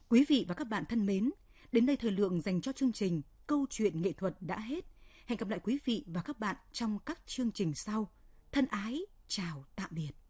Quý vị và các bạn thân mến, đến đây thời lượng dành cho chương trình Câu chuyện nghệ thuật đã hết. Hẹn gặp lại quý vị và các bạn trong các chương trình sau. Thân ái, chào tạm biệt.